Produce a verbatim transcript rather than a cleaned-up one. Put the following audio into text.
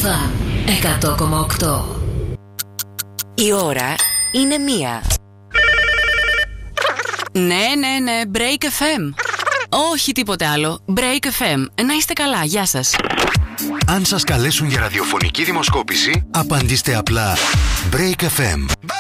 Φαν εκατό κόμμα οκτώ. Η ώρα είναι μία. Ναι, ναι, ναι, Break εφ εμ. Όχι τίποτε άλλο. Break εφ εμ. Να είστε καλά, γεια σας. Αν σας καλέσουν για ραδιοφωνική δημοσκόπηση, απαντήστε απλά Break εφ εμ.